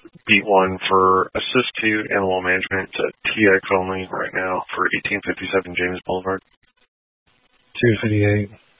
beat one for assist to animal management to TX only right now for 1857 James Boulevard. 258.